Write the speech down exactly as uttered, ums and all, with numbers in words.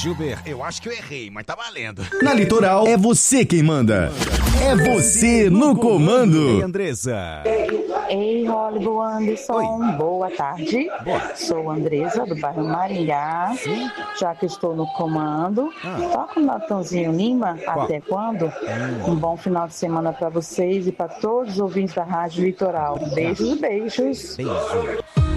Gilber, eu acho que eu errei, mas tá valendo. Na Litoral, é você quem manda. É você no comando. Ei, Andresa. Ei, Hollywood Anderson, Oi. boa tarde. Boa. Sou Andresa, do bairro Maringá. Sim. Já que estou no comando, Ah. toca o Natanzinho Lima, Qual? até quando? Hum. Um bom final de semana para vocês e para todos os ouvintes da Rádio Litoral. Beijos, beijos. Beijo.